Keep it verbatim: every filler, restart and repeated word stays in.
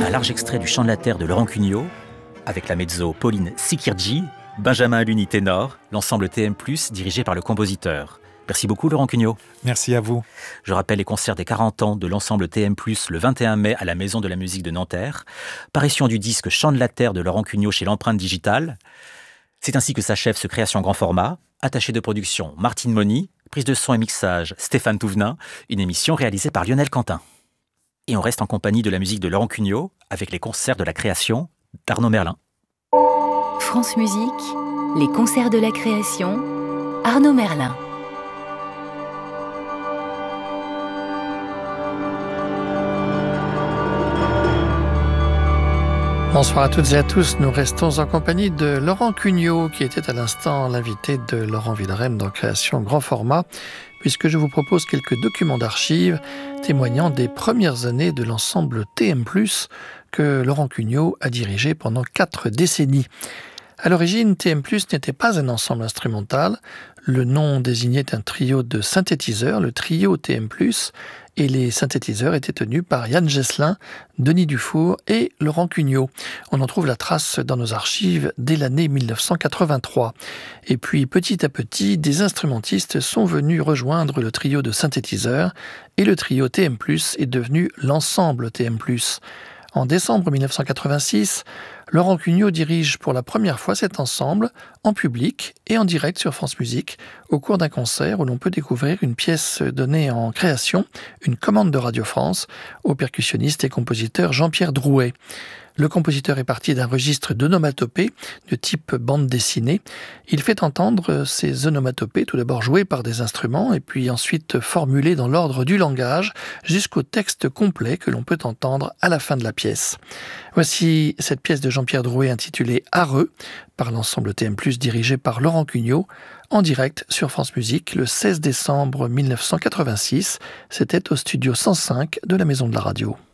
un large extrait du Chant de la Terre de Laurent Cugnot, avec la mezzo Pauline Sikirji, Benjamin Aluni ténor, l'ensemble T M plus, dirigé par le compositeur. Merci beaucoup Laurent Cugnot. Merci à vous. Je rappelle les concerts des quarante ans de l'ensemble T M plus le vingt et un mai à la Maison de la Musique de Nanterre. Parution du disque Chant de la Terre de Laurent Cugnot chez l'Empreinte Digitale. C'est ainsi que s'achève ce Création Grand Format. Attaché de production Martine Moni, prise de son et mixage Stéphane Touvenin, une émission réalisée par Lionel Quentin. Et on reste en compagnie de la musique de Laurent Cugnot avec les concerts de la création d'Arnaud Merlin. France Musique, les concerts de la création, Arnaud Merlin. Bonsoir à toutes et à tous, nous restons en compagnie de Laurent Cugnot qui était à l'instant l'invité de Laurent Willerem dans Création Grand Format, puisque je vous propose quelques documents d'archives témoignant des premières années de l'ensemble T M plus que Laurent Cugnot a dirigé pendant quatre décennies. À l'origine, T M plus n'était pas un ensemble instrumental. Le nom désignait un trio de synthétiseurs, le trio T M plus, et les synthétiseurs étaient tenus par Yann Gesselin, Denis Dufour et Laurent Cugnot. On en trouve la trace dans nos archives dès l'année mille neuf cent quatre-vingt-trois. Et puis, petit à petit, des instrumentistes sont venus rejoindre le trio de synthétiseurs, et le trio T M plus est devenu l'ensemble T M plus. En décembre mille neuf cent quatre-vingt-six, Laurent Cugnot dirige pour la première fois cet ensemble en public et en direct sur France Musique au cours d'un concert où l'on peut découvrir une pièce donnée en création, une commande de Radio France, au percussionniste et compositeur Jean-Pierre Drouet. Le compositeur est parti d'un registre d'onomatopées de type bande dessinée. Il fait entendre ces onomatopées, tout d'abord jouées par des instruments et puis ensuite formulées dans l'ordre du langage jusqu'au texte complet que l'on peut entendre à la fin de la pièce. Voici cette pièce de Jean-Pierre Drouet intitulée « Areux » par l'ensemble T M plus dirigé par Laurent Cugnot en direct sur France Musique le seize décembre mille neuf cent quatre-vingt-six. C'était au studio cent cinq de la Maison de la Radio.